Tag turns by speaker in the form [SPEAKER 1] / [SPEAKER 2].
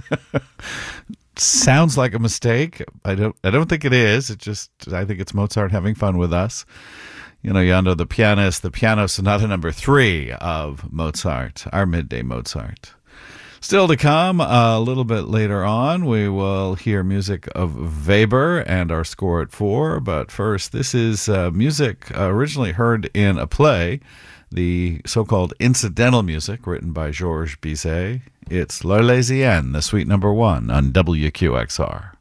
[SPEAKER 1] Sounds like a mistake. I don't think it is. I think it's Mozart having fun with us. Yonder the pianist, the Piano Sonata number 3 of Mozart, our midday Mozart. Still to come, a little bit later on, we will hear music of Weber and our score at 4. But first, this is music originally heard in a play, the so-called incidental music written by Georges Bizet. It's L'Arlésienne, the suite number 1 on WQXR.